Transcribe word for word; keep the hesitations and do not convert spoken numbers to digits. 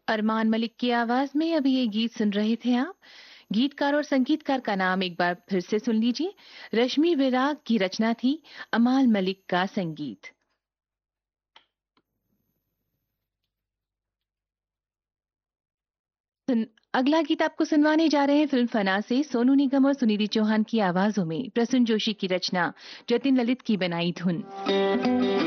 अरमान मलिक की आवाज में अभी ये गीत सुन रहे थे आप। गीतकार और संगीतकार का नाम एक बार फिर से सुन लीजिए। रश्मि विराग की रचना थी, अमाल मलिक का संगीत। सुन, अगला गीत आपको सुनवाने जा रहे हैं फिल्म फना से सोनू निगम और सुनिधि चौहान की आवाजों में प्रसून जोशी की रचना, जतिन ललित की बनाई धुन।